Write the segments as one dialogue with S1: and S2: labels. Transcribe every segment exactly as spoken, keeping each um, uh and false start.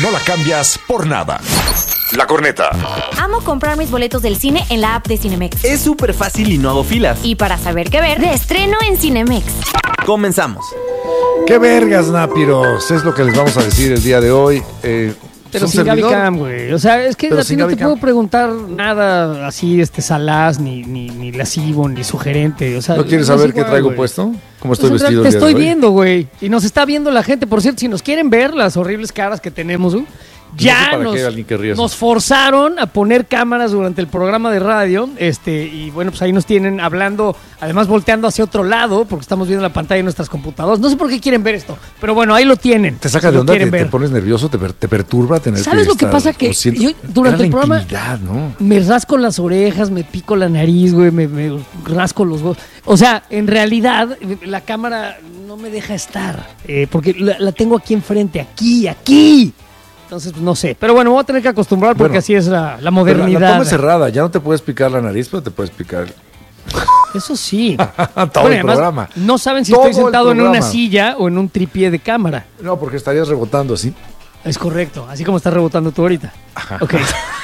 S1: no la cambias por nada. La Corneta.
S2: Amo comprar mis boletos del cine en la app de Cinemex.
S3: Es súper fácil y no hago filas.
S2: Y para saber qué ver, de estreno en Cinemex.
S3: Comenzamos.
S4: ¡Qué vergas, nápiros! Es lo que les vamos a decir el día de hoy. Eh,
S5: Pero sin Gaby Cam, güey. O sea, es que a ti no te puedo preguntar nada así, este, salaz, ni, ni, ni lascivo, ni sugerente. O sea,
S4: ¿no quieres
S5: no
S4: saber
S5: igual,
S4: qué traigo
S5: güey.
S4: puesto? ¿Cómo estoy
S5: Pues,
S4: vestido
S5: te
S4: el día
S5: estoy
S4: de hoy?
S5: viendo, güey. Y nos está viendo la gente. Por cierto, si nos quieren ver las horribles caras que tenemos, güey, ya
S4: no sé
S5: nos, nos forzaron a poner cámaras durante el programa de radio, este, y bueno, pues ahí nos tienen hablando, además volteando hacia otro lado, porque estamos viendo la pantalla de nuestras computadoras. No sé por qué quieren ver esto, pero bueno, ahí lo tienen.
S4: Te saca
S5: si
S4: de onda, te,
S5: ver.
S4: te pones nervioso, te, te perturba tener
S5: ¿Sabes
S4: que
S5: lo que
S4: estar,
S5: pasa? Que
S4: siento,
S5: yo durante el programa
S4: ¿no?
S5: me rasco las orejas, me pico la nariz, güey, me, me rasco los huevos. O sea, en realidad, la cámara no me deja estar, eh, porque la, la tengo aquí enfrente, aquí, aquí. Entonces, pues, no sé. Pero bueno, me voy a tener que acostumbrar porque bueno, así es la, la modernidad.
S4: La toma es cerrada, ya no te puedes picar la nariz, pero te puedes picar.
S5: Eso sí.
S4: Todo
S5: bueno,
S4: el
S5: además,
S4: programa.
S5: No saben si
S4: Todo
S5: estoy sentado en
S4: programa.
S5: una silla o en un tripié de cámara.
S4: No, porque estarías rebotando así.
S5: Es correcto, así como estás rebotando tú ahorita. Ajá. Ok.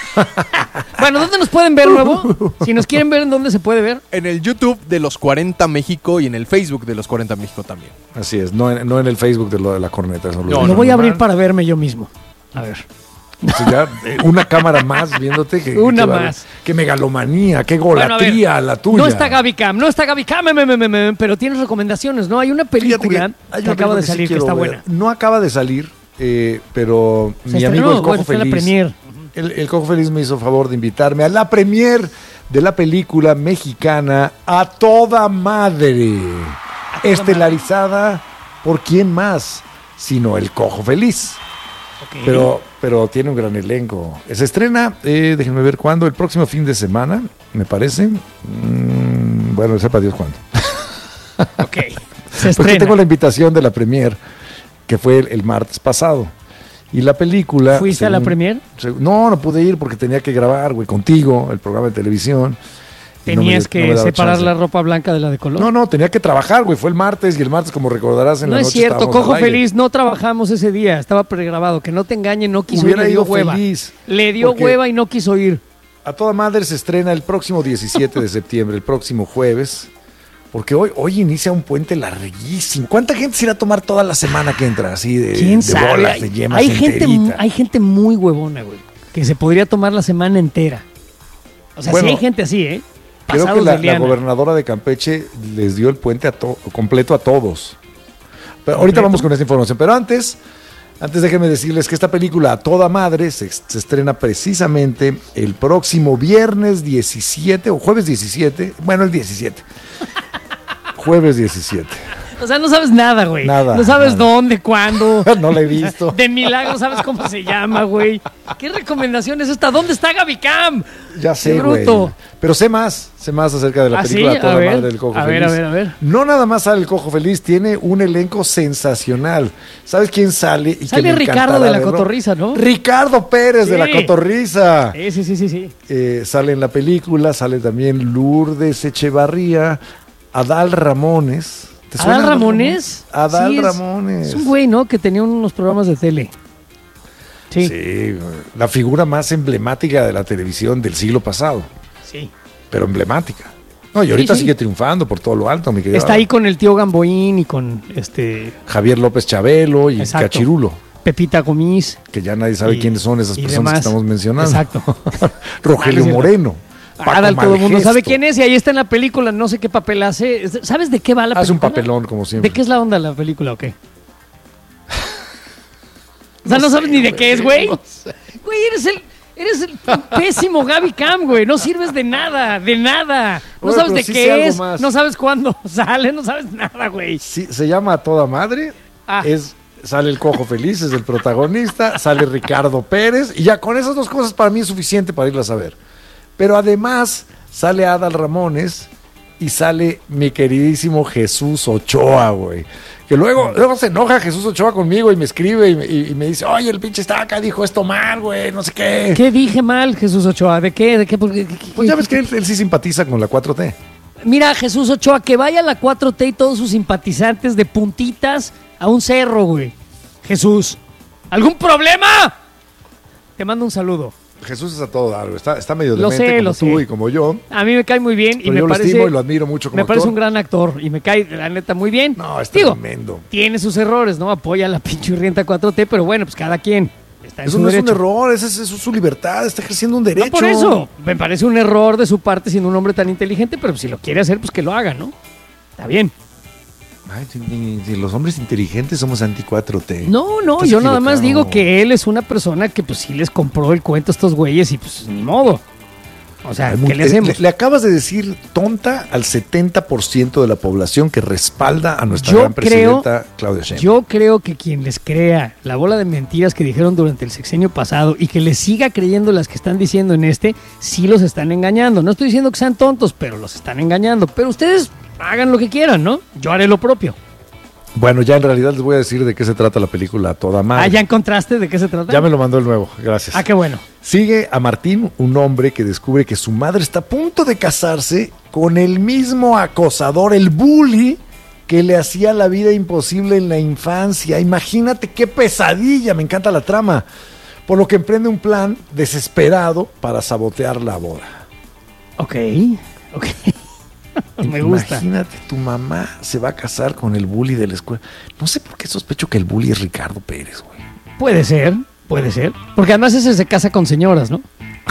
S5: Bueno, ¿dónde nos pueden ver, nuevo? Si nos quieren ver, ¿en dónde se puede ver?
S6: En el YouTube de Los cuarenta México y en el Facebook de Los cuarenta México también.
S4: Así es, no en, no en el Facebook de, lo, de la Corneta. Eso
S5: no,
S4: lo,
S5: lo voy a abrir para verme yo mismo. A ver.
S4: O sea, ya, eh, una cámara más viéndote que
S5: una
S4: que
S5: más.
S4: Qué megalomanía, qué golatría bueno, la tuya.
S5: No está Gaby Cam, no está Gaby Cam, me, me, me, me, pero tienes recomendaciones, ¿no? Hay una película que, que acaba de salir que, que está ver. buena.
S4: No acaba de salir, eh, pero
S5: Se
S4: mi
S5: estrenó,
S4: amigo el Cojo
S5: bueno,
S4: Feliz.
S5: La premier.
S4: El, el Cojo Feliz me hizo favor de invitarme a la premier de la película mexicana A Toda Madre, ¿A toda estelarizada madre? ¿Por quién más? Sino el Cojo Feliz. Okay. Pero, pero tiene un gran elenco. Se estrena, eh, déjenme ver cuándo, el próximo fin de semana, me parece. Mm, bueno, sepa Dios cuándo.
S5: Ok. Se estrena.
S4: Porque tengo la invitación de la premier, que fue el, el martes pasado. Y la película...
S5: ¿Fuiste según, a la premier?
S4: Según, no, no pude ir porque tenía que grabar, güey, contigo, el programa de televisión.
S5: ¿Tenías no me, que no separar chance. la ropa blanca de la de color?
S4: No, no, tenía que trabajar, güey. Fue el martes y el martes, como recordarás, en
S5: no
S4: la noche
S5: No es cierto, Cojo Feliz, no trabajamos ese día. Estaba pregrabado. Que no te engañen, no quiso
S4: Hubiera
S5: ir, le dio
S4: ido
S5: hueva.
S4: Feliz,
S5: le dio hueva y no quiso ir.
S4: A Toda Madre se estrena el próximo diecisiete de septiembre, el próximo jueves. Porque hoy, hoy inicia un puente larguísimo. ¿Cuánta gente se irá a tomar toda la semana que entra así de,
S5: ¿Quién
S4: de
S5: sabe?
S4: bolas, de yemas
S5: hay gente,
S4: enterita?
S5: hay gente muy huevona, güey, que se podría tomar la semana entera. O sea, bueno, sí hay gente así, ¿eh?
S4: Creo que la, la gobernadora de Campeche les dio el puente a to- completo a todos. Pero ahorita vamos con esta información. Pero antes, antes déjenme decirles que esta película A Toda Madre se, se estrena precisamente el próximo viernes diecisiete o jueves diecisiete. Bueno, el diecisiete. Jueves diecisiete.
S5: O sea, no sabes nada, güey.
S4: Nada.
S5: No sabes
S4: nada.
S5: dónde, cuándo.
S4: No la he visto.
S5: De milagro sabes cómo se llama, güey. ¿Qué recomendación es esta? ¿Dónde está Gaby Cam?
S4: Ya sé, güey. Pero sé más, sé más acerca de la
S5: ¿Ah,
S4: película
S5: sí?
S4: A Toda
S5: a ver,
S4: Madre del Cojo
S5: a
S4: Feliz.
S5: ver, a ver, a ver.
S4: No nada más sale el Cojo Feliz, tiene un elenco sensacional. ¿Sabes quién sale? Y
S5: sale
S4: que me
S5: Ricardo de la
S4: verlo?
S5: Cotorriza, ¿no?
S4: Ricardo Pérez
S5: sí.
S4: de la Cotorriza.
S5: Sí, sí, sí, sí. sí.
S4: Eh, sale en la película, sale también Lourdes Echevarría, Adal Ramones. ¿Te suena
S5: ¿Adal Ramones?
S4: Adal
S5: sí, es,
S4: Ramones.
S5: Es un güey, ¿no? Que tenía unos programas de tele. Sí.
S4: Sí, la figura más emblemática de la televisión del siglo pasado.
S5: Sí.
S4: Pero emblemática. No, y ahorita
S5: sí, sí.
S4: sigue triunfando por todo lo alto, mi querido.
S5: Está ahí con el tío Gamboín y con este
S4: Javier López Chabelo y
S5: Exacto.
S4: Cachirulo.
S5: Pepita Gomis.
S4: Que ya nadie sabe
S5: y,
S4: quiénes son esas personas
S5: demás.
S4: que estamos mencionando.
S5: Exacto.
S4: Rogelio Moreno.
S5: Adal, todo el mundo sabe quién es y ahí está en la película, no sé qué papel hace. ¿Sabes de qué va la película?
S4: Hace un papelón, como siempre.
S5: ¿De qué es la onda la película o qué? O sea, no, no
S4: sé,
S5: sabes ni de
S4: güey,
S5: qué es, güey.
S4: No sé.
S5: Güey, eres el, eres el pésimo Gaby Cam, güey. No sirves de nada, de nada. No
S4: Bueno,
S5: sabes de
S4: sí
S5: qué es,
S4: más.
S5: no sabes cuándo sale, no sabes nada, güey.
S4: Sí, se llama A Toda Madre.
S5: Ah.
S4: Es, sale el Cojo Feliz, es el protagonista. Sale Ricardo Pérez. Y ya con esas dos cosas para mí es suficiente para irlas a ver. Pero además sale Adal Ramones y sale mi queridísimo Jesús Ochoa, güey. Que luego, luego se enoja Jesús Ochoa conmigo y me escribe y me, y, y me dice, oye, el pinche Estaca dijo esto mal, güey, no sé qué.
S5: ¿Qué dije mal, Jesús Ochoa? ¿De qué? ¿De qué? ¿Por qué?
S4: Pues ya ves que él, él sí simpatiza con la cuatro T.
S5: Mira, Jesús Ochoa, que vaya a la cuatro T y todos sus simpatizantes de puntitas a un cerro, güey. Jesús, ¿algún problema? Te mando un saludo.
S4: Jesús es a todo dar, está, está medio
S5: Lo
S4: demente
S5: sé,
S4: como
S5: lo
S4: tú
S5: sé.
S4: y como yo.
S5: A mí me cae muy bien y
S4: Pero
S5: me
S4: yo lo
S5: parece...
S4: estimo y lo admiro mucho como
S5: Me parece
S4: actor.
S5: un gran actor y me cae, la neta, muy bien.
S4: No, está
S5: Digo,
S4: tremendo.
S5: tiene sus errores, ¿no? Apoya la pinchurrienta cuatro T, pero bueno, pues cada quien está en
S4: Eso
S5: su
S4: no es
S5: derecho.
S4: un error, eso es, eso es su libertad, está ejerciendo un derecho.
S5: No por eso, me parece un error de su parte siendo un hombre tan inteligente, pero si lo quiere hacer, pues que lo haga, ¿no? Está bien.
S4: Ay, si- si- si los hombres inteligentes somos anti cuatro T.
S5: No, no,
S4: Estás
S5: yo nada más
S4: equivocado.
S5: digo que él es una persona que pues sí les compró el cuento a estos güeyes y pues ni modo. O sea,
S4: Hay
S5: ¿qué
S4: mu-
S5: le hacemos?
S4: Le, le acabas de decir tonta al setenta por ciento de la población que respalda a nuestra
S5: Yo
S4: gran
S5: creo-
S4: presidenta Claudia Sheinbaum.
S5: Yo creo que quien les crea la bola de mentiras que dijeron durante el sexenio pasado y que les siga creyendo las que están diciendo en este, sí los están engañando. No estoy diciendo que sean tontos, pero los están engañando. Pero ustedes hagan lo que quieran, ¿no? Yo haré lo propio.
S4: Bueno, ya en realidad les voy a decir de qué se trata la película a toda madre.
S5: Ah, ¿ya encontraste de qué se trata?
S4: Ya me lo mandó el nuevo, gracias.
S5: Ah, qué bueno.
S4: Sigue a Martín, un hombre que descubre que su madre está a punto de casarse con el mismo acosador, el bully, que le hacía la vida imposible en la infancia. Imagínate qué pesadilla, me encanta la trama. Por lo que emprende un plan desesperado para sabotear la boda.
S5: Ok, ok. Me gusta.
S4: Imagínate, tu mamá se va a casar con el bully de la escuela. No sé por qué sospecho que el bully es Ricardo Pérez, güey.
S5: Puede ser, puede ser. Porque además ese se casa con señoras, ¿no?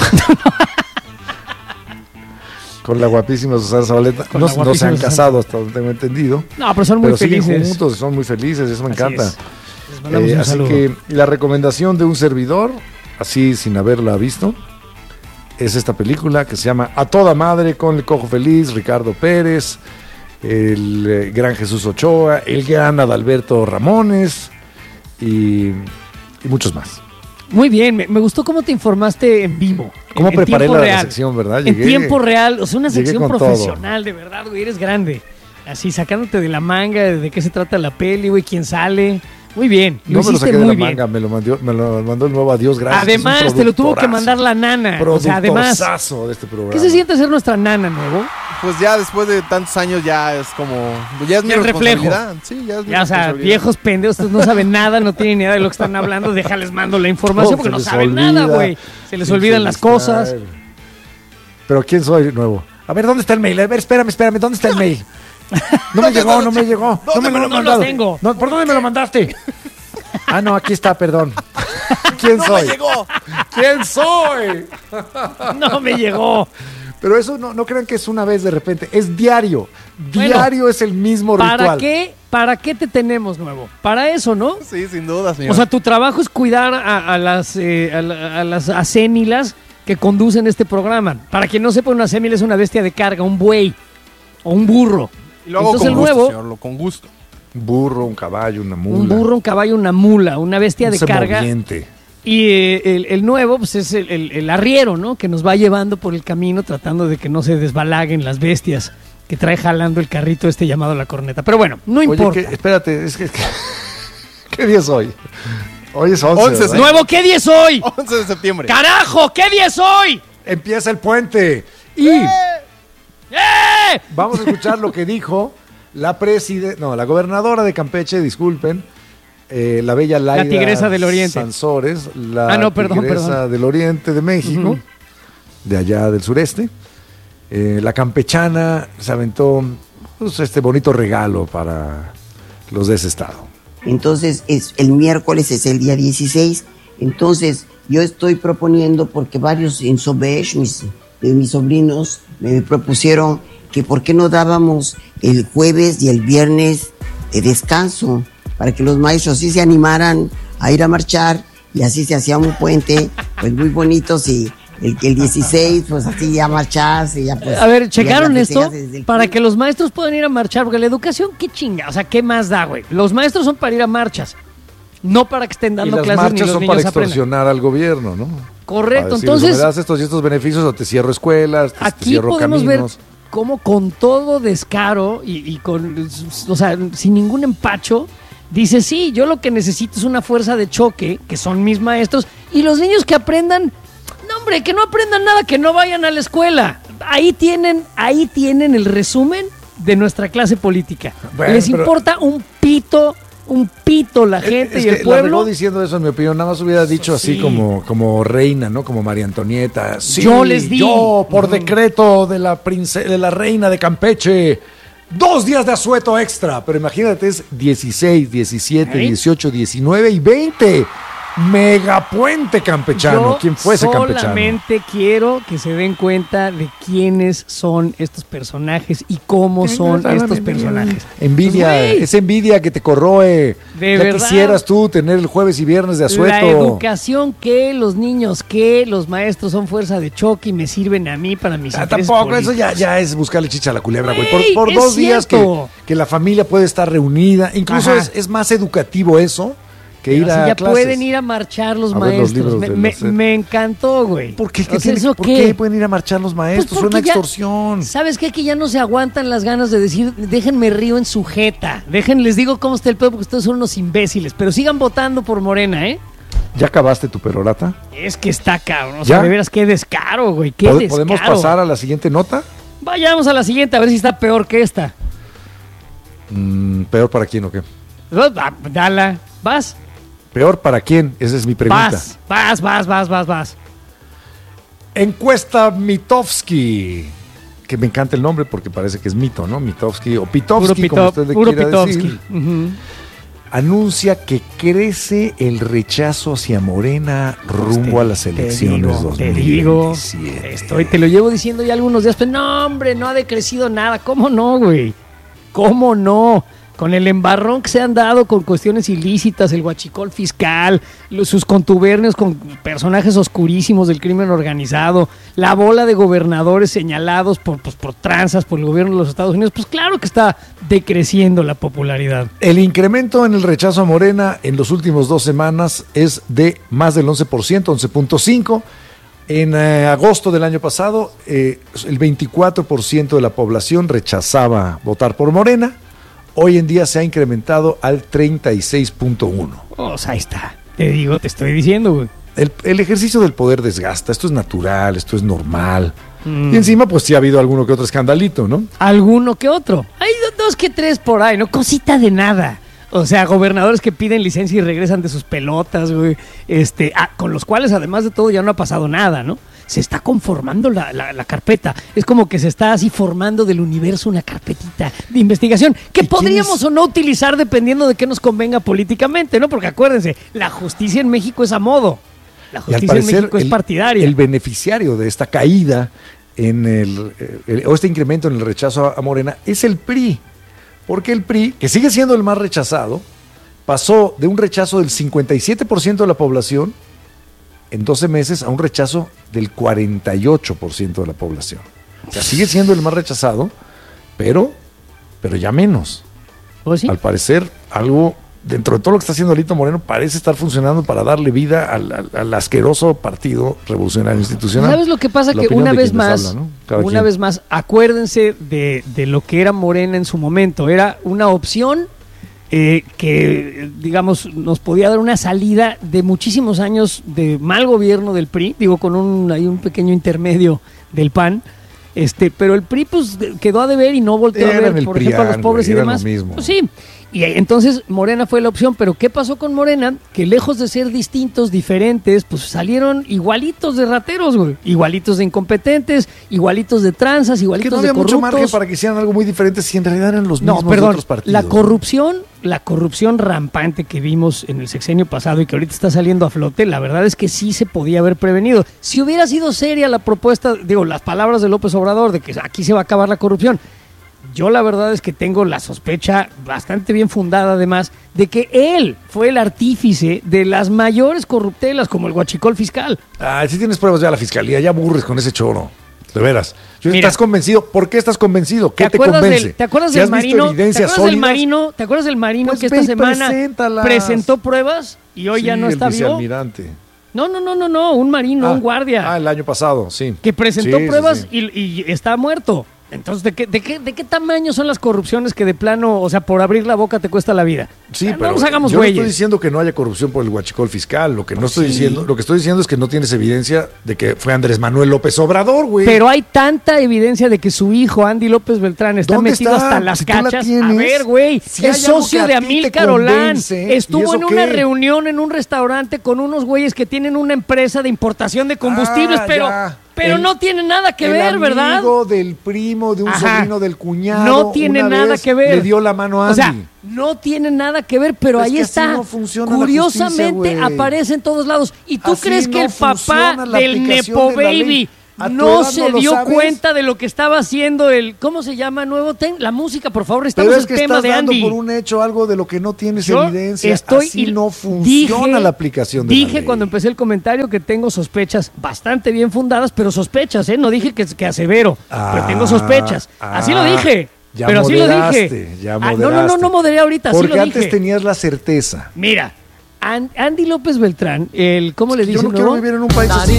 S4: Con la guapísima Susana Zabaleta.
S5: Con
S4: No,
S5: la
S4: no se
S5: guapísima
S4: han
S5: Susana.
S4: casado hasta donde tengo entendido.
S5: No, pero son muy
S4: Pero siguen
S5: felices.
S4: juntos, son muy felices, eso me
S5: Así
S4: encanta.
S5: es. Les mandamos
S4: Eh,
S5: un
S4: así
S5: saludo.
S4: que la recomendación de un servidor, así sin haberla visto, es esta película que se llama A Toda Madre con el Cojo Feliz, Ricardo Pérez, el eh, gran Jesús Ochoa, el gran Adalberto Ramones y, y muchos más.
S5: Muy bien, me, me gustó cómo te informaste en vivo.
S4: ¿Cómo
S5: en, en
S4: preparé
S5: tiempo
S4: la, la
S5: real.
S4: sección, verdad?
S5: En
S4: Llegué-
S5: tiempo real, o sea, una
S4: llegué
S5: sección
S4: con
S5: profesional, de verdad, güey, eres grande. Así, sacándote de la manga de, de qué se trata la peli, güey, quién sale. Muy bien, lo
S4: No me lo
S5: hiciste
S4: saqué de
S5: muy
S4: la
S5: bien.
S4: manga, me lo, mandó, me lo mandó el nuevo Adiós, gracias.
S5: Además,
S4: Es un
S5: te lo tuvo que
S4: productorazo.
S5: mandar la nana. O sea, además,
S4: Productorazo de este programa.
S5: ¿qué se siente ser nuestra nana, nuevo?
S6: Pues ya después de tantos años ya es como... Ya es mi
S5: Ya el reflejo.
S6: responsabilidad. Sí, ya es mi
S5: Ya, o sea,
S6: responsabilidad.
S5: viejos pendejos, estos no saben nada, no tienen ni idea de lo que están hablando, déjales mando la información
S4: No,
S5: porque
S4: se
S5: no
S4: les
S5: saben
S4: olvida,
S5: nada, güey. Se les
S4: se
S5: olvidan las
S4: distraen.
S5: cosas.
S4: Pero ¿quién soy nuevo? A ver, ¿dónde está el mail? A ver, espérame, espérame, ¿dónde está el mail? No me llegó, no me llegó. No me lo
S5: no
S4: han
S5: lo
S4: mandado.
S5: tengo?
S4: No, ¿por dónde me lo mandaste? Ah, no, aquí está, perdón. ¿Quién
S6: ¡No
S4: soy?
S6: me llegó!
S4: ¿Quién soy?
S5: No me llegó.
S4: Pero eso no, no crean que es una vez de repente, es diario.
S5: Bueno,
S4: Diario es el mismo
S5: ¿Para
S4: ritual.
S5: qué, ¿Para qué te tenemos, nuevo? Para eso, ¿no?
S6: Sí, sin duda, señor.
S5: O sea, tu trabajo es cuidar a, a las eh, a, la- a las acémilas que conducen este programa. Para quien no sepa, una acémila es una bestia de carga, un buey o un burro.
S6: y lo hago
S5: Entonces
S6: con
S5: el
S6: gusto,
S5: nuevo,
S6: señor, lo- con gusto.
S4: Un burro, un caballo, una mula.
S5: un burro, un caballo, una mula, una bestia de
S4: Un
S5: carga.
S4: semoviente.
S5: Y eh, el, el nuevo, pues es el, el- el arriero, ¿no? Que nos va llevando por el camino tratando de que no se desbalaguen las bestias que trae jalando el carrito este llamado la corneta. Pero bueno, no
S4: Oye,
S5: importa.
S4: que- espérate, es que... ¿Qué día es hoy? Hoy es once,
S6: once,
S4: ¿verdad?
S6: sí.
S5: Nuevo, ¿qué día es hoy?
S6: once de septiembre.
S5: ¡Carajo! ¿Qué día es hoy?
S4: Empieza el puente. Y
S5: ¡Eh!
S4: vamos a escuchar lo que dijo la presidenta, no, la gobernadora de Campeche, disculpen, eh, la bella Laida
S5: tigresa del Oriente.
S4: Sansores, la
S5: Ah, no, perdón,
S4: tigresa
S5: perdón.
S4: del Oriente de México,
S5: Ujú.
S4: de allá del sureste. Eh, la campechana se aventó pues, este bonito regalo para los de ese estado.
S7: Entonces, es, el miércoles es el día dieciséis. Entonces, yo estoy proponiendo, porque varios en Sobesh, mis, de mis sobrinos, me propusieron que por qué no dábamos el jueves y el viernes de descanso, para que los maestros sí se animaran a ir a marchar, y así se hacía un puente, pues muy bonito, y el que el dieciséis, pues así ya marcharse, ya pues...
S5: A ver,
S7: ya
S5: ¿checaron
S7: la
S5: esto?
S7: festejas desde el
S5: Para
S7: jueves.
S5: que los maestros puedan ir a marchar, porque la educación, qué chinga, o sea, ¿qué más da, güey? Los maestros son para ir a marchas, no para que estén
S4: Y
S5: dando
S4: las
S5: clases ni
S4: marchas
S5: los
S4: son
S5: niños
S4: para
S5: aprendan.
S4: extorsionar al gobierno, ¿no?
S5: Correcto,
S4: Para decirles,
S5: entonces...
S4: o me das estos y estos beneficios o te cierro escuelas, te, te
S5: Aquí
S4: cierro
S5: podemos
S4: caminos.
S5: ver cómo con todo descaro y, y con, o sea, sin ningún empacho, dice, sí, yo lo que necesito es una fuerza de choque, que son mis maestros, y los niños que aprendan, no hombre, que no aprendan nada, que no vayan a la escuela. Ahí tienen, ahí tienen el resumen de nuestra clase política.
S4: Bueno,
S5: Les
S4: pero-
S5: importa un pito un pito la gente
S4: es
S5: y
S4: que
S5: el pueblo.
S4: La regó diciendo eso, en mi opinión. Nada más hubiera dicho
S5: Sí.
S4: así como, como reina, ¿no? Como María Antonieta. Sí,
S5: Yo les di.
S4: Yo, por decreto de la, prince- de la reina de Campeche, dos días de asueto extra. Pero imagínate, es dieciséis, diecisiete,
S5: ¿Eh?
S4: dieciocho, diecinueve y veinte. Megapuente campechano.
S5: Yo
S4: ¿Quién fue ese campechano?
S5: solamente quiero que se den cuenta de quiénes son estos personajes y cómo son
S4: Envidia,
S5: estos
S4: envidia.
S5: personajes.
S4: Envidia,
S5: Pues, güey,
S4: es envidia que te corroe.
S5: De
S4: ya
S5: verdad.
S4: quisieras tú tener el jueves y viernes de asueto.
S5: la educación que los niños que los maestros son fuerza de choque y me sirven a mí para mis
S4: Ah,
S5: intereses
S4: tampoco, eso ya,
S5: políticos.
S4: ya es buscarle chicha a la culebra, güey. Por,
S5: Güey,
S4: por
S5: es
S4: dos días que,
S5: cierto.
S4: que la familia puede estar reunida. Incluso
S5: Ajá.
S4: es, es más educativo eso que ir
S5: Así
S4: a
S5: ya
S4: clases.
S5: pueden ir a marchar los
S4: A ver los
S5: maestros.
S4: libros
S5: me,
S4: de
S5: me-
S4: la SEP.
S5: me encantó, güey.
S4: ¿Por qué?
S5: O
S4: ¿Qué
S5: sea,
S4: tiene-
S5: ¿eso
S4: ¿Por
S5: qué?
S4: qué pueden ir a marchar los maestros?
S5: Pues
S4: Fue una
S5: porque ya-
S4: extorsión.
S5: ¿Sabes qué? Que ya no se aguantan las ganas de decir, déjenme río en su jeta. Dejen, les digo cómo está el pedo porque ustedes son unos imbéciles. Pero sigan votando por Morena, ¿eh?
S4: ¿Ya acabaste tu perorata?
S5: Es que está cabrón. O sea,
S4: ¿Ya?
S5: de veras, qué descaro, güey. Qué
S4: ¿Pod-
S5: descaro.
S4: ¿Podemos pasar a la siguiente nota?
S5: Vayamos a la siguiente, a ver si está peor que esta.
S4: Mm, ¿Peor para quién o qué?
S5: Ah, Dala, vas,
S4: ¿Peor para quién? Esa es mi pregunta.
S5: vas, vas, vas, vas, vas, vas.
S4: Encuesta Mitofsky. Que me encanta el nombre porque parece que es mito, ¿no? Mitofsky o
S5: Puro,
S4: Pitovsky, como
S5: pito,
S4: usted le
S5: puro
S4: quiera
S5: Pitovsky.
S4: decir.
S5: Ujú.
S4: Anuncia que crece el rechazo hacia Morena rumbo a las
S5: Te
S4: elecciones
S5: digo, te digo,
S4: dos mil diecisiete.
S5: estoy, te lo llevo diciendo ya algunos días, pero no, hombre, no ha decrecido nada. ¿Cómo no, güey? ¿Cómo no? Con el embarrón que se han dado con cuestiones ilícitas, el huachicol fiscal, los- sus contubernios con personajes oscurísimos del crimen organizado, la bola de gobernadores señalados por, pues, por tranzas por el gobierno de los Estados Unidos, pues claro que está decreciendo la popularidad.
S4: El incremento en el rechazo a Morena en las últimas dos semanas es de más del once por ciento, once punto cinco por ciento. En eh, agosto del año pasado, eh, el veinticuatro por ciento de la población rechazaba votar por Morena. Hoy en día se ha incrementado al treinta y seis punto uno por ciento.
S5: O sea, ahí está. Te digo, te estoy diciendo, güey.
S4: El, el ejercicio del poder desgasta, esto es natural, esto es normal.
S5: Mm.
S4: Y encima, pues sí ha habido alguno que otro escandalito, ¿no?
S5: Alguno que otro. Hay do- dos que tres por ahí, no cosita de nada. O sea, gobernadores que piden licencia y regresan de sus pelotas, güey. Este, ah, con los cuales, además de todo, ya no ha pasado nada, ¿no? Se está conformando la, la- la carpeta. Es como que se está así formando del universo una carpetita de investigación que
S4: ¿Y quién
S5: podríamos
S4: es?
S5: o no utilizar dependiendo de qué nos convenga políticamente, ¿no? Porque acuérdense, la justicia en México es a modo. La
S4: Y al
S5: justicia en
S4: parecer,
S5: México es
S4: el,
S5: partidaria.
S4: el beneficiario de esta caída en el, eh, el- o este incremento en el rechazo a, a Morena es el P R I. Porque el P R I, que sigue siendo el más rechazado, pasó de un rechazo del cincuenta y siete por ciento de la población en doce meses a un rechazo del cuarenta y ocho por ciento de la población. O sea, sigue siendo el más rechazado, pero, pero ya menos.
S5: ¿O sí?
S4: Al parecer, algo dentro de todo lo que está haciendo Alito Moreno parece estar funcionando para darle vida al, al- al asqueroso Partido Revolucionario Institucional.
S5: ¿Sabes lo que pasa?
S4: La
S5: Que
S4: opinión
S5: una
S4: de
S5: vez
S4: quien les
S5: más,
S4: habla, ¿no? Cada
S5: una
S4: quien.
S5: vez más, acuérdense de, de lo que era Morena en su momento. Era una opción eh, que, digamos, nos podía dar una salida de muchísimos años de mal gobierno del P R I, digo, con un, hay un pequeño intermedio del P A N. Este, pero el P R I pues de- quedó a deber y no volteó a
S4: Eran
S5: ver,
S4: el
S5: por ejemplo, a los
S4: PRIAN,
S5: pobres
S4: güey,
S5: y
S4: eran
S5: demás.
S4: lo mismo.
S5: Pues sí. Y eh, entonces Morena fue la opción, pero ¿qué pasó con Morena? Que lejos de ser distintos, diferentes, pues salieron igualitos de rateros, güey. Igualitos de incompetentes, igualitos de tranzas,
S4: Que
S5: igualitos
S4: no
S5: de
S4: había mucho
S5: corruptos.
S4: margen para que hicieran algo muy diferente si en realidad eran los mismos
S5: No,
S4: de
S5: perdón,
S4: otros partidos.
S5: la corrupción, la corrupción rampante que vimos en el sexenio pasado y que ahorita está saliendo a flote, la verdad es que sí se podía haber prevenido. Si hubiera sido seria la propuesta, digo, las palabras de López Obrador de que aquí se va a acabar la corrupción, yo la verdad es que tengo la sospecha bastante bien fundada además de que él fue el artífice de las mayores corruptelas como el huachicol fiscal.
S4: Ah, si tienes pruebas ya la fiscalía, ya aburres con ese choro. De veras. Yo-
S5: Mira.
S4: ¿Estás convencido? ¿Por qué estás convencido? ¿Qué te,
S5: acuerdas
S4: convence?
S5: del, ¿te acuerdas
S4: Si
S5: del
S4: has visto
S5: marino? ¿Te
S4: evidencias
S5: acuerdas del
S4: sólidas,
S5: marino? ¿Te acuerdas del marino
S4: Pues
S5: que
S4: ve
S5: esta
S4: y
S5: semana
S4: preséntalas.
S5: presentó pruebas y hoy ya
S4: Sí,
S5: no
S4: el
S5: está vivo?
S4: vicealmirante.
S5: No, no, no, no, no, un marino,
S4: Ah,
S5: un guardia
S4: Ah, el año pasado, sí.
S5: que presentó
S4: Sí, sí,
S5: pruebas
S4: sí.
S5: Y, y está muerto. Entonces, ¿de qué, de, qué, ¿de qué tamaño son las corrupciones que de plano, o sea, por abrir la boca te cuesta la vida?
S4: Sí,
S5: O sea,
S4: pero
S5: no nos hagamos
S4: yo
S5: güeyes.
S4: no estoy diciendo que no haya corrupción por el huachicol fiscal. Lo que no estoy diciendo, lo que estoy diciendo es que no tienes evidencia de que fue Andrés Manuel López Obrador, güey.
S5: Pero hay tanta evidencia de que su hijo, Andy López Beltrán, está
S4: ¿Dónde
S5: metido
S4: está?
S5: hasta las
S4: Si tú la
S5: cachas.
S4: tienes,
S5: A ver, güey,
S4: si hay
S5: es
S4: algo
S5: socio
S4: que a
S5: de
S4: ti te
S5: Amílcar Olán.
S4: convence, ¿y
S5: Estuvo
S4: eso
S5: en una
S4: qué?
S5: reunión en un restaurante con unos güeyes que tienen una empresa de importación de combustibles,
S4: Ah,
S5: pero,
S4: ya.
S5: pero
S4: El-
S5: no tiene nada que
S4: el
S5: ver, ¿verdad?
S4: amigo del primo, de un
S5: Ajá.
S4: sobrino del cuñado.
S5: No tiene
S4: una
S5: nada
S4: vez
S5: que ver.
S4: Le dio la mano a Andy.
S5: O sea, no tiene nada que ver, pero
S4: Es
S5: ahí
S4: que así
S5: está.
S4: no funciona la
S5: Curiosamente
S4: justicia, güey.
S5: aparece en todos lados. ¿Y tú
S4: Así
S5: crees que
S4: no
S5: el papá
S4: funciona la
S5: del
S4: aplicación
S5: Nepo
S4: de la ley.
S5: Baby
S4: ¿A tu
S5: no
S4: edad
S5: se
S4: no lo
S5: dio
S4: sabes?
S5: cuenta de lo que estaba haciendo el, ¿cómo se llama? Nuevo ten, la música, por favor, estamos
S4: Pero es
S5: el
S4: que
S5: tema
S4: estás
S5: de
S4: dando
S5: Andy.
S4: por un hecho algo de lo que no tienes
S5: Yo
S4: evidencia.
S5: estoy
S4: Así
S5: y-
S4: no funciona
S5: dije-
S4: la aplicación de
S5: Dije
S4: la ley.
S5: cuando empecé el comentario que tengo sospechas bastante bien fundadas, pero sospechas, ¿eh? No dije que, que asevero,
S4: Ah,
S5: pero tengo sospechas. Así lo
S4: ah,
S5: dije.
S4: ya
S5: pero así lo
S4: moderaste,
S5: dije.
S4: ya
S5: Ah, no, no, no,
S4: moderaste.
S5: no moderé ahorita, así
S4: Porque
S5: lo
S4: antes
S5: dije.
S4: tenías la certeza.
S5: Mira, An- Andy López Beltrán, el, ¿cómo le
S4: Yo
S5: dicen?
S4: no quiero
S5: no?
S4: vivir en un país así.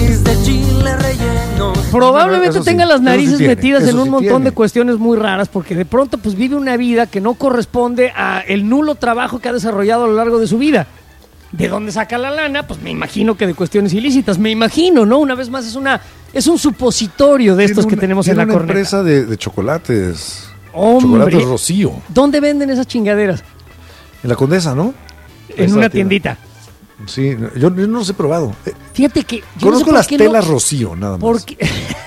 S5: Probablemente
S4: Eso sí,
S5: tenga las
S4: eso sí
S5: narices
S4: tiene,
S5: metidas
S4: eso
S5: en un
S4: sí
S5: montón
S4: tiene.
S5: de cuestiones muy raras, porque de pronto pues vive una vida que no corresponde a el nulo trabajo que ha desarrollado a lo largo de su vida. ¿De dónde saca la lana? Pues me imagino que de cuestiones ilícitas, me imagino, ¿no? Una vez más es una es un supositorio de estos
S4: Tiene
S5: que
S4: una-
S5: tenemos en
S4: tiene
S5: la
S4: una
S5: corneta.
S4: empresa de, de chocolates.
S5: Hombre,
S4: Chocolates Rocío.
S5: ¿dónde venden esas chingaderas?
S4: En la Condesa, ¿no?
S5: En
S4: Esa
S5: una
S4: tienda.
S5: tiendita.
S4: Sí, yo, yo no los he probado. Eh,
S5: Fíjate que yo no sé
S4: Conozco
S5: por
S4: las
S5: qué
S4: telas
S5: no-
S4: Rocío, nada más.
S5: ¿Por qué,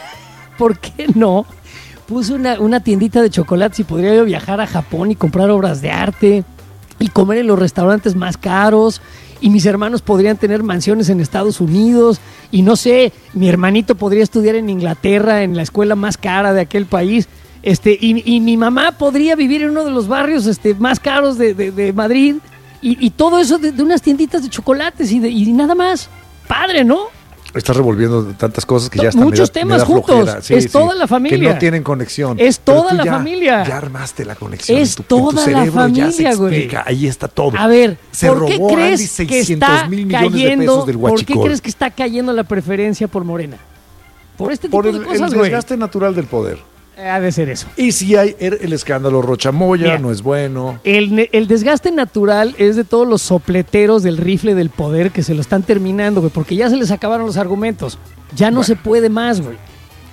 S5: ¿Por qué no puse una, una tiendita de chocolates y podría yo viajar a Japón y comprar obras de arte y comer en los restaurantes más caros? Y mis hermanos podrían tener mansiones en Estados Unidos. Y no sé, mi hermanito podría estudiar en Inglaterra, en la escuela más cara de aquel país. Este, y, y mi mamá podría vivir en uno de los barrios este, más caros de, de- de Madrid. Y, y todo eso de, de unas tienditas de chocolates y, de- y nada más. Padre, ¿no?
S4: Estás revolviendo tantas cosas que
S5: To-
S4: ya están.
S5: muchos temas juntos. Es toda la familia.
S4: Que no tienen conexión.
S5: Es
S4: Pero
S5: toda
S4: tú
S5: la
S4: ya-
S5: familia.
S4: Ya armaste la conexión.
S5: Es
S4: Tu- en tu
S5: toda la
S4: cerebro ya se
S5: familia, güey.
S4: explica, ahí está todo.
S5: A ver,
S4: se
S5: ¿por qué
S4: robó Andy
S5: crees que
S4: seiscientos
S5: está
S4: mil millones de
S5: cayendo?
S4: pesos del
S5: ¿Por qué
S4: huachicol.
S5: crees que está cayendo la preferencia por Morena? Por este tipo
S4: Por el,
S5: de
S4: el
S5: cosas, güey.
S4: desgaste natural del poder.
S5: Ha de ser eso.
S4: Y si hay el, el escándalo Rochamoya,
S5: Mira.
S4: no es bueno.
S5: El, ne- el desgaste natural es de todos los sopleteros del rifle del poder que se lo están terminando, güey, porque ya se les acabaron los argumentos. Ya no
S4: Bueno.
S5: se puede más, güey.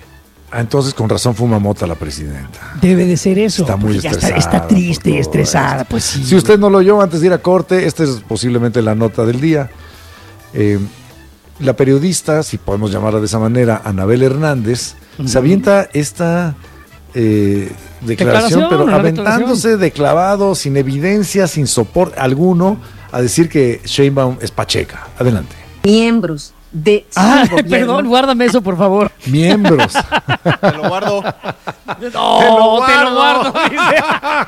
S4: Ah, entonces con razón fuma mota la presidenta.
S5: Debe de ser eso.
S4: Está muy
S5: porque ya
S4: estresada.
S5: está, está triste y
S4: por todo
S5: estresada,
S4: esto.
S5: pues sí.
S4: Si usted no lo oyó antes de ir a corte, esta es posiblemente la nota del día. Eh, la periodista, si podemos llamarla de esa manera, Anabel Hernández, se avienta esta eh, declaración,
S5: Declaración,
S4: pero
S5: una
S4: aventándose de clavado, sin evidencia, sin soporte alguno, a decir que Sheinbaum es pacheca. Adelante.
S8: Miembros de su
S5: Ah,
S8: gobierno,
S5: perdón, guárdame eso, por favor.
S4: Miembros.
S6: Te lo guardo.
S5: No,
S4: Te lo
S5: te lo
S4: guardo.
S5: guardo, dice.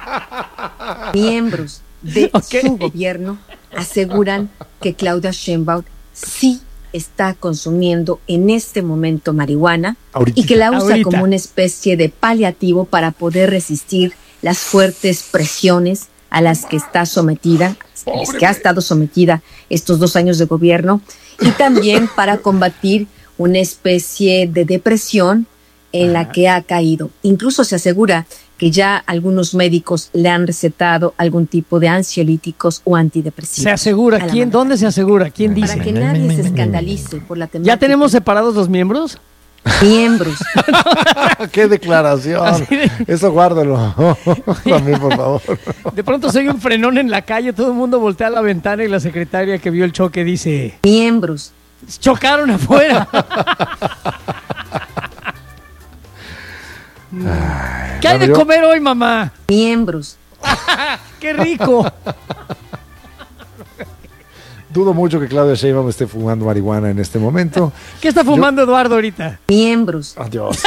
S8: miembros de
S5: Ok.
S8: su gobierno aseguran que Claudia Sheinbaum sí está consumiendo en este momento marihuana
S4: Ahorita.
S8: y que la usa
S5: Ahorita.
S8: como una especie de paliativo para poder resistir las fuertes presiones a las que está sometida, a las que ha estado sometida estos dos años de gobierno, y también para combatir una especie de depresión en la que ha caído. Incluso se asegura que ya algunos médicos le han recetado algún tipo de ansiolíticos o antidepresivos.
S5: Se asegura.
S8: a la
S5: ¿Quién?
S8: manda.
S5: ¿Dónde se asegura? ¿Quién
S8: Para
S5: dice?
S8: que nadie se escandalice por la temática.
S5: ¿Ya tenemos separados los miembros?
S8: miembros.
S4: ¡Qué declaración!
S5: Así de-
S4: Eso guárdalo. También, por favor.
S5: De pronto soy un frenón en la calle, todo el mundo voltea a la ventana y la secretaria que vio el choque dice,
S8: miembros.
S5: chocaron afuera. ¿Qué hay de
S4: bueno, yo-
S5: comer hoy, mamá?
S8: Miembros.
S5: ¡Qué rico!
S4: Dudo mucho que Claudia Sheinbaum esté fumando marihuana en este momento.
S5: ¿Qué está fumando Eduardo ahorita?
S8: Miembros.
S4: Adiós.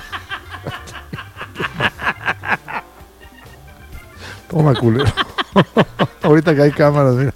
S4: Toma, culero. Ahorita que hay cámaras, mira.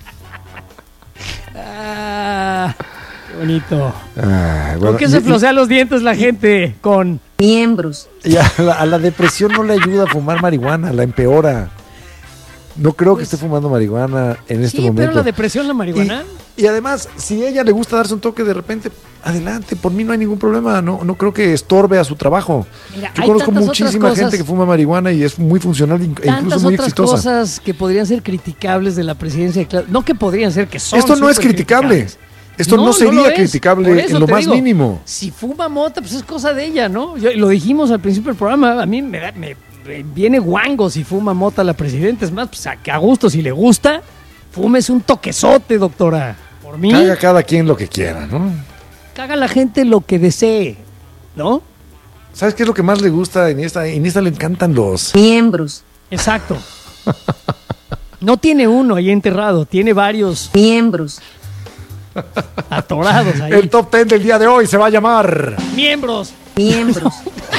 S5: Ah, qué bonito.
S4: Ay,
S5: ¿Por
S4: bueno,
S5: qué se
S4: y-
S5: flosea los dientes la gente con...
S8: Miembros.
S4: y a, la, a la depresión no le ayuda a fumar marihuana, la empeora. No creo
S5: Pues,
S4: que esté fumando marihuana en este
S5: sí,
S4: momento.
S5: pero la depresión, la marihuana.
S4: Y, y además, si a ella le gusta darse un toque de repente, adelante, por mí no hay ningún problema. No, no creo que estorbe a su trabajo.
S5: Mira,
S4: Yo
S5: hay
S4: conozco
S5: tantas
S4: muchísima
S5: otras
S4: gente
S5: cosas-
S4: que fuma marihuana y es muy funcional e incluso
S5: Tantas
S4: muy
S5: otras
S4: exitosa.
S5: cosas que podrían ser criticables de la presidencia de Claudia. No que podrían ser, que son.
S4: Esto no es criticable.
S5: supercriticables.
S4: Esto no, sería
S5: lo es.
S4: criticable
S5: Por eso
S4: en lo
S5: te
S4: más
S5: digo,
S4: mínimo.
S5: Si fuma mota, pues es cosa de ella, ¿no? Yo- lo dijimos al principio del programa. A mí me, da- me- me viene guango si fuma mota la presidenta. Es más, pues a, que a gusto, si le gusta, fúmese un toquezote, doctora. Por mí,
S4: Haga cada quien lo que quiera, ¿no?
S5: caga la gente lo que desee, ¿no?
S4: ¿Sabes qué es lo que más le gusta a Iniesta? A Iniesta le encantan los...
S8: Miembros,
S5: Exacto. No tiene uno ahí enterrado, tiene varios
S8: miembros,
S5: atorados ahí.
S4: El top ten del día de hoy se va a llamar...
S5: Miembros.
S8: miembros.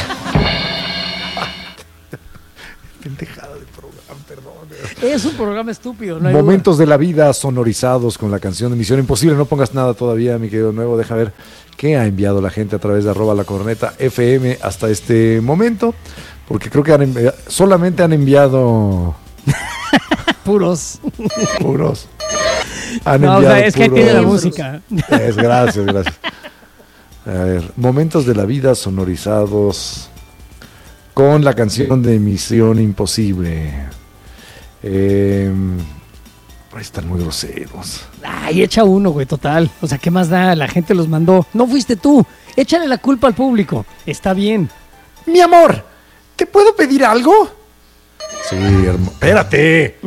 S4: Pendejada de programa, perdón.
S5: Es un programa estúpido, no hay duda.
S4: Momentos de la vida sonorizados con la canción de Misión Imposible. No pongas nada todavía, mi querido Nuevo. Deja ver qué ha enviado la gente a través de arroba la corneta F M hasta este momento. Porque creo que han envi- solamente han enviado
S5: Puros.
S4: puros. Han
S5: No, o
S4: enviado
S5: sea, es que ahí
S4: puros.
S5: tiene la música.
S4: Es, gracias, gracias. A ver, momentos de la vida sonorizados con la canción de Misión Imposible. Eh, ahí están muy groseros.
S5: Ay, echa uno, güey, total. O sea, ¿qué más da? La gente los mandó. No fuiste tú. Échale la culpa al público. Está bien.
S4: Mi amor, ¿te puedo pedir algo? Sí, hermano. Espérate.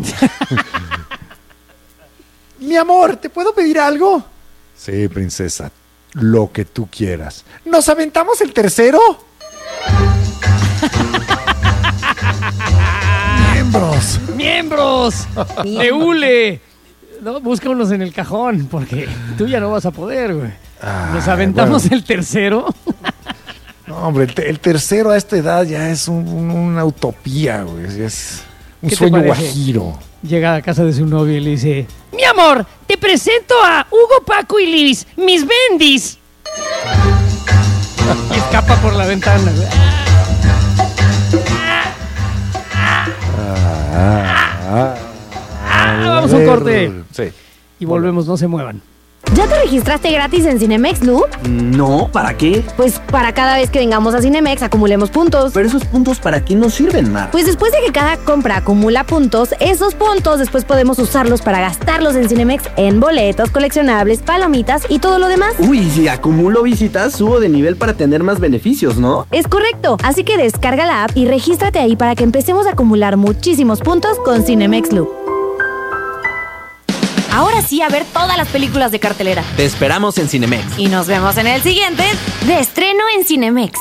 S4: Mi amor, ¿te puedo pedir algo? Sí, princesa. Lo que tú quieras. ¿Nos aventamos el tercero? Miembros.
S5: ¡Miembros! ¡De hule! No, busca unos en el cajón, porque tú ya no vas a poder, güey. Nos
S4: Ay,
S5: aventamos
S4: bueno.
S5: el tercero.
S4: No, hombre, el, te- el tercero a esta edad ya es un- un- una utopía, güey. Ya es un
S5: ¿Qué te
S4: sueño
S5: parece?
S4: guajiro.
S5: Llega a casa de su novio y le dice: Mi amor, te presento a Hugo, Paco y Luis, mis bendis. Y escapa por la ventana, güey.
S4: Ah,
S5: Ah, vamos a un corte.
S4: Sí.
S5: Y volvemos, no se muevan.
S2: ¿Ya te registraste gratis en Cinemex, Lu?
S3: No, ¿para qué?
S2: Pues para cada vez que vengamos a Cinemex acumulemos puntos.
S3: Pero esos puntos, ¿para qué nos sirven, Mar?
S2: Pues después de que cada compra acumula puntos, esos puntos después podemos usarlos para gastarlos en Cinemex en boletos, coleccionables, palomitas y todo lo demás.
S3: Uy, si acumulo visitas, subo de nivel para tener más beneficios, ¿no?
S2: Es correcto, así que descarga la app y regístrate ahí para que empecemos a acumular muchísimos puntos con Cinemex Loop. Ahora sí, a ver todas las películas de cartelera.
S3: Te esperamos en Cinemex.
S2: Y nos vemos en el siguiente de estreno en Cinemex.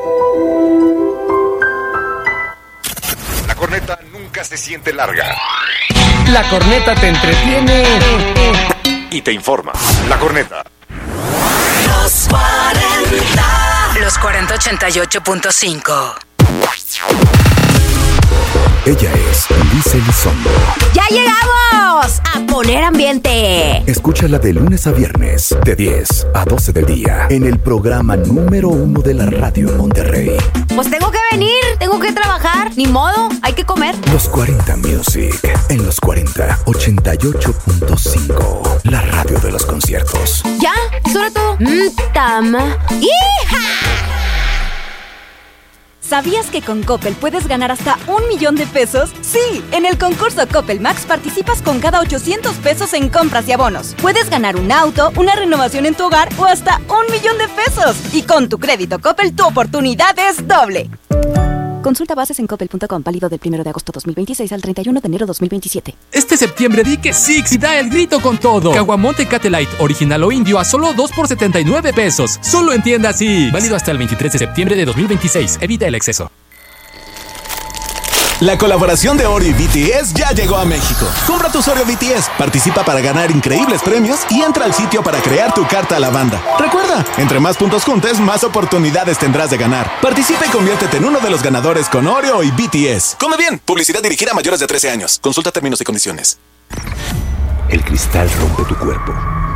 S1: La corneta nunca se siente larga
S3: La corneta te entretiene.
S1: y te informa. La corneta.
S9: Los cuarenta. Los cuarenta ochenta y ocho punto cinco.
S10: Ella es Lice Elizondo.
S2: ¡Ya llegamos! ¡A poner ambiente!
S10: Escúchala de lunes a viernes, de diez a doce del día, en el programa número uno de la radio en Monterrey.
S2: Pues tengo que venir, tengo que trabajar, ni modo, hay que comer.
S10: Los cuarenta Music, en los cuarenta ochenta y ocho punto cinco, la radio de los conciertos.
S2: ¿Ya? ¿Sobre todo? Mm, tama. ¡Hija!
S11: ¿Sabías que con Coppel puedes ganar hasta un millón de pesos? Sí, en el concurso Coppel Max participas con cada ochocientos pesos en compras y abonos. Puedes ganar un auto, una renovación en tu hogar o hasta un millón de pesos. Y con tu crédito Coppel tu oportunidad es doble. Consulta bases en coppel punto com, válido del primero de agosto dos mil veintiséis al treinta y uno de enero dos mil veintisiete.
S12: Este septiembre di que sí y da el grito con todo. Caguamón Tecate Light, original o indio a solo dos por setenta y nueve pesos. Solo en tiendas Six. Válido hasta el veintitrés de septiembre de dos mil veintiséis. Evita el exceso.
S13: La colaboración de Oreo y B T S ya llegó a México. Compra tus Oreo B T S, participa para ganar increíbles premios y entra al sitio para crear tu carta a la banda. Recuerda, entre más puntos juntes, más oportunidades tendrás de ganar. Participa y conviértete en uno de los ganadores con Oreo y B T S. Come bien, publicidad dirigida a mayores de trece años. Consulta términos y condiciones.
S10: El cristal rompe tu cuerpo.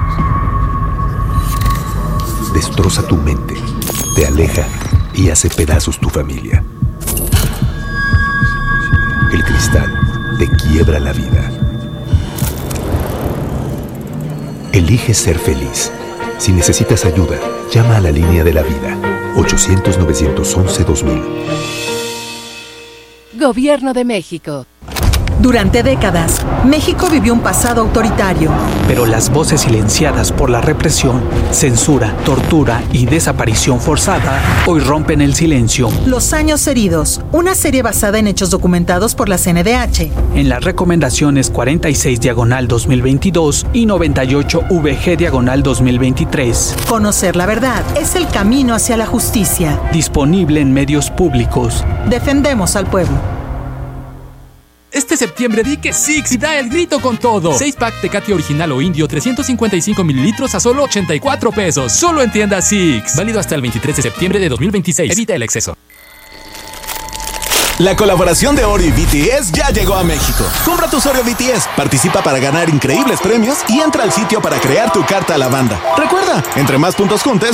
S10: Destroza tu mente, te aleja y hace pedazos tu familia. El cristal te quiebra la vida. Elige ser feliz. Si necesitas ayuda, llama a la línea de la vida. ochocientos, novecientos once, dos mil.
S9: Gobierno de México.
S14: Durante décadas, México vivió un pasado autoritario.
S15: Pero las voces silenciadas por la represión, censura, tortura y desaparición forzada hoy rompen el silencio.
S14: Los años heridos, una serie basada en hechos documentados por la C N D H.
S15: En las recomendaciones cuarenta y seis diagonal dos mil veintidós y noventa y ocho V G diagonal dos mil veintitrés.
S14: Conocer la verdad es el camino hacia la justicia.
S15: Disponible en medios públicos.
S14: Defendemos al pueblo.
S12: Este septiembre di que Six y da el grito con todo. seis pack Tecate original o indio, trescientos cincuenta y cinco mililitros a solo ochenta y cuatro pesos. Solo en tienda Six. Válido hasta el veintitrés de septiembre de dos mil veintiséis. Evita el exceso.
S13: La colaboración de Oreo y B T S ya llegó a México. Compra tus Oreo B T S, participa para ganar increíbles premios y entra al sitio para crear tu carta a la banda. Recuerda, entre más puntos juntes,